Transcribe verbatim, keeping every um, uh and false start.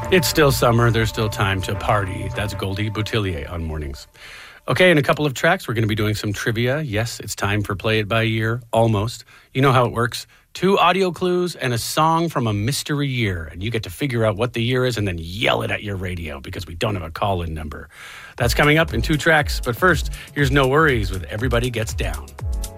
It's still summer. There's still time to party. That's Goldie Boutillier on Mornings. Okay, in a couple of tracks, we're going to be doing some trivia. Yes, it's time for Play It By Year, almost. You know how it works. Two audio clues and a song from a mystery year. And you get to figure out what the year is and then yell it at your radio because we don't have a call-in number. That's coming up in two tracks. But first, here's No Worries with Everybody Gets Down.